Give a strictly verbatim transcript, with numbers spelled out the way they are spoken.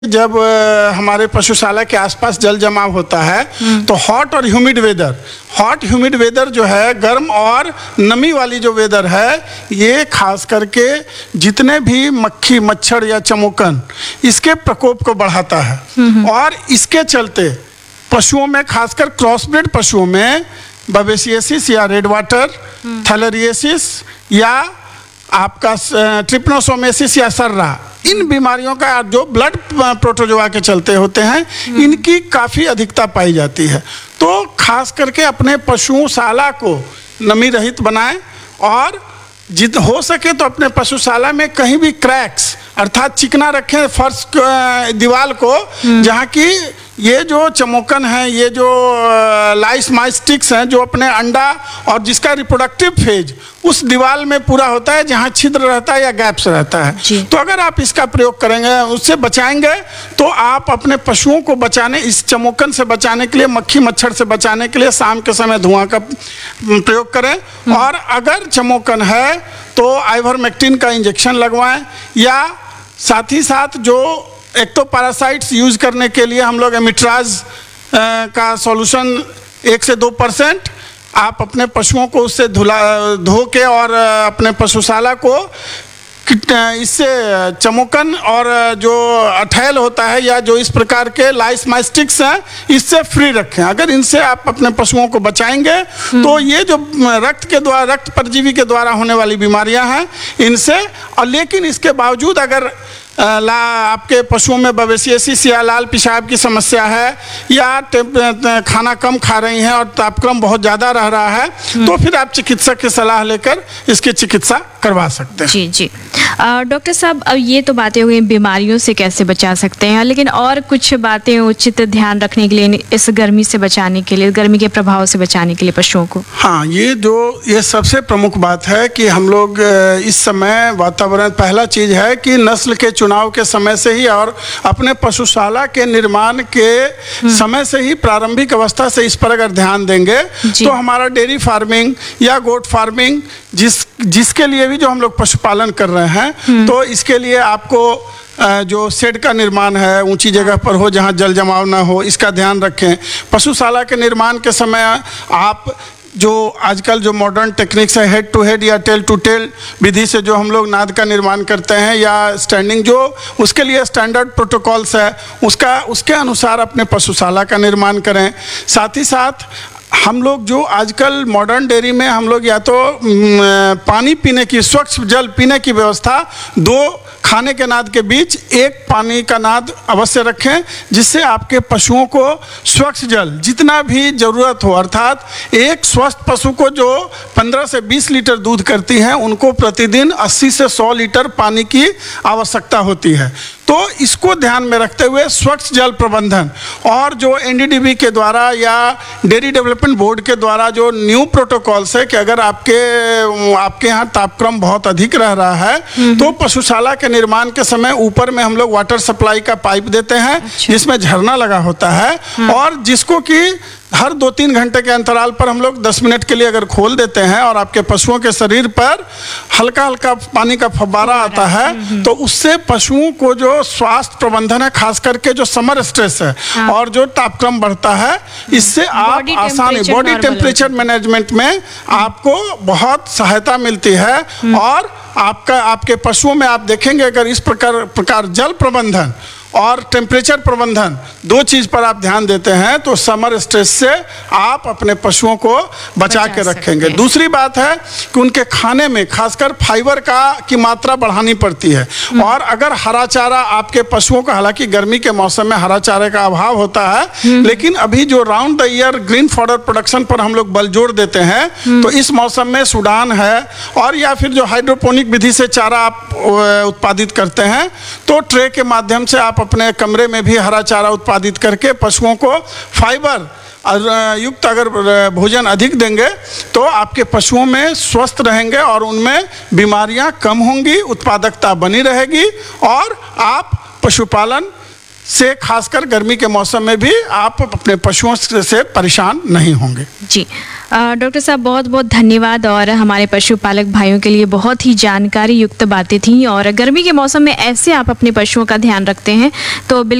जब हमारे पशुशाला के आसपास जल जमाव होता है तो हॉट और humid weather hot humid weather जो है, गर्म और नमी वाली जो वेदर है, ये खास करके जितने भी मक्खी मच्छर या चमोकन इसके प्रकोप को बढ़ाता है। और इसके चलते पशुओं में, खासकर क्रॉसब्रीड पशुओं में बवेसियसिस या रेड वाटर, थैलेरियसिस या आपका ट्रिपनोसोमेसिस या सर्रा, इन बीमारियों का जो ब्लड प्रोटोजोआ के चलते होते हैं, इनकी काफ़ी अधिकता पाई जाती है। तो खास करके अपने पशुशाला को नमी रहित बनाएं और जित हो सके तो अपने पशुशाला में कहीं भी क्रैक्स अर्थात चिकना रखें फर्श दीवार को, जहाँ की ये जो चमोकन है, ये जो लाइस माइस्टिक्स हैं, जो अपने अंडा और जिसका रिप्रोडक्टिव फेज उस दीवार में पूरा होता है, जहाँ छिद्र रहता है या गैप्स रहता है। तो अगर आप इसका प्रयोग करेंगे, उससे बचाएंगे, तो आप अपने पशुओं को बचाने, इस चमोकन से बचाने के लिए, मक्खी मच्छर से बचाने के लिए शाम के समय धुआं का प्रयोग करें। और अगर चमोकन है तो आइवरमेक्टिन का इंजेक्शन लगवाएं, या साथ ही साथ जो एक्टोपैरासाइट्स यूज करने के लिए हम लोग एमिट्राज का सॉल्यूशन एक से दो परसेंट आप अपने पशुओं को उससे धुला धो के और अपने पशुशाला को इससे चमोकन और जो अठैल होता है या जो इस प्रकार के लाइस माइस्टिक्स हैं, इससे फ्री रखें। अगर इनसे आप अपने पशुओं को बचाएंगे तो ये जो रक्त के द्वारा, रक्त परजीवी के द्वारा होने वाली बीमारियां हैं, इनसे, और लेकिन इसके बावजूद अगर ला आपके पशुओं में बवेसियसिस या लाल पेशाब की समस्या है, या खाना कम खा रही हैं और तापक्रम बहुत ज़्यादा रह रहा है, तो फिर आप चिकित्सक की सलाह लेकर इसकी चिकित्सा करवा सकते हैं। जी जी डॉक्टर साहब, अब ये तो बातें हो गई बीमारियों से कैसे बचा सकते हैं, लेकिन और कुछ बातें उचित ध्यान रखने के लिए इस गर्मी से बचाने के लिए, गर्मी के प्रभाव से बचाने के लिए पशुओं को? हाँ, ये जो ये सबसे प्रमुख बात है कि हम लोग इस समय वातावरण, पहला चीज़ है कि नस्ल के चुनाव के समय से ही और अपने पशुशाला के निर्माण के समय से ही, प्रारंभिक अवस्था से इस पर अगर ध्यान देंगे तो हमारा डेयरी फार्मिंग या गोट फार्मिंग, जिस जिसके लिए भी जो हम लोग पशुपालन कर रहे हैं, तो इसके लिए आपको जो शेड का निर्माण है ऊंची जगह पर हो जहां जल जमाव ना हो, इसका ध्यान रखें। पशुशाला के निर्माण के समय आप जो आजकल जो मॉडर्न टेक्निक्स है, हेड टू हेड या टेल टू टेल विधि से जो हम लोग नाद का निर्माण करते हैं, या स्टैंडिंग, जो उसके लिए स्टैंडर्ड प्रोटोकॉल्स है, उसका उसके अनुसार अपने पशुशाला का निर्माण करें। साथ ही साथ हम लोग जो आजकल मॉडर्न डेयरी में हम लोग या तो पानी पीने की, स्वच्छ जल पीने की व्यवस्था, दो खाने के नाद के बीच एक पानी का नाद अवश्य रखें, जिससे आपके पशुओं को स्वच्छ जल जितना भी ज़रूरत हो, अर्थात एक स्वस्थ पशु को जो पंद्रह से बीस लीटर दूध करती है, उनको प्रतिदिन अस्सी से सौ लीटर पानी की आवश्यकता होती है। तो इसको ध्यान में रखते हुए स्वच्छ जल प्रबंधन, और जो एन डी डी बी के द्वारा या डेयरी डेवलपमेंट बोर्ड के द्वारा जो न्यू प्रोटोकॉल्स है कि अगर आपके आपके यहाँ तापक्रम बहुत अधिक रह रहा है तो पशुशाला के निर्माण के समय ऊपर में हम लोग वाटर सप्लाई का पाइप देते हैं, जिसमें झरना लगा होता है, और जिसको कि हर दो तीन घंटे के अंतराल पर हम लोग दस मिनट के लिए अगर खोल देते हैं और आपके पशुओं के शरीर पर हल्का हल्का पानी का फव्वारा आता है, तो उससे पशुओं को जो स्वास्थ्य प्रबंधन है, खास करके जो समर स्ट्रेस है और जो तापक्रम बढ़ता है, इससे आप आसानी, बॉडी टेम्परेचर मैनेजमेंट में आपको बहुत सहायता मिलती है। और आपका आपके पशुओं में आप देखेंगे, अगर इस प्रकार प्रकार जल प्रबंधन और टेम्परेचर प्रबंधन दो चीज़ पर आप ध्यान देते हैं, तो समर स्ट्रेस से आप अपने पशुओं को बचा, बचा के रखेंगे। दूसरी बात है कि उनके खाने में खासकर फाइबर का की मात्रा बढ़ानी पड़ती है, और अगर हरा चारा आपके पशुओं का, हालांकि गर्मी के मौसम में हरा चारे का अभाव होता है, लेकिन अभी जो round the year green fodder production पर हम लोग बल जोड़ देते हैं, तो इस मौसम में सूडान है, और या फिर जो हाइड्रोपोनिक विधि से चारा आप उत्पादित करते हैं, तो ट्रे के माध्यम से आप अपने कमरे में भी हरा चारा उत्पादित करके पशुओं को फाइबर युक्त अगर भोजन अधिक देंगे तो आपके पशुओं में स्वस्थ रहेंगे और उनमें बीमारियां कम होंगी, उत्पादकता बनी रहेगी, और आप पशुपालन से खासकर गर्मी के मौसम में भी आप अपने पशुओं से परेशान नहीं होंगे। जी अ, डॉक्टर साहब बहुत बहुत धन्यवाद, और हमारे पशुपालक भाइयों के लिए बहुत ही जानकारी युक्त बातें थी, और गर्मी के मौसम में ऐसे आप अपने पशुओं का ध्यान रखते हैं तो बिल्कुल